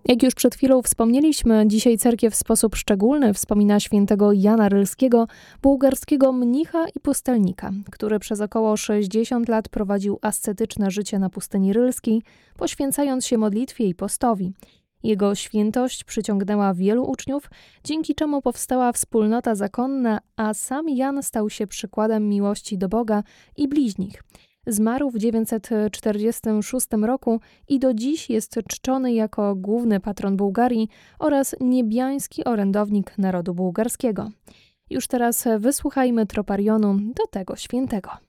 Jak już przed chwilą wspomnieliśmy, dzisiaj cerkiew w sposób szczególny wspomina świętego Jana Rylskiego, bułgarskiego mnicha i pustelnika, który przez około 60 lat prowadził ascetyczne życie na pustyni rylskiej, poświęcając się modlitwie i postowi. Jego świętość przyciągnęła wielu uczniów, dzięki czemu powstała wspólnota zakonna, a sam Jan stał się przykładem miłości do Boga i bliźnich. Zmarł w 946 roku i do dziś jest czczony jako główny patron Bułgarii oraz niebiański orędownik narodu bułgarskiego. Już teraz wysłuchajmy troparionu do tego świętego.